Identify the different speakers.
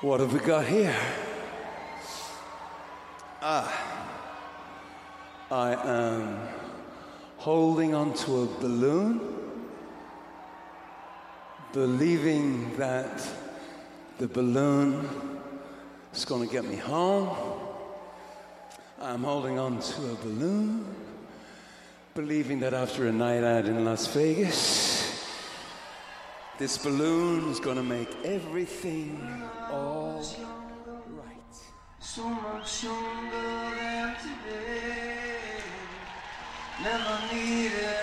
Speaker 1: What have we got here? I am holding onto a balloon, believing that the balloon is going to get me home. I'm holding onto a balloon, believing that after a night out in Las Vegas, this balloon is going to make everything all right.
Speaker 2: So much younger than today. Never needed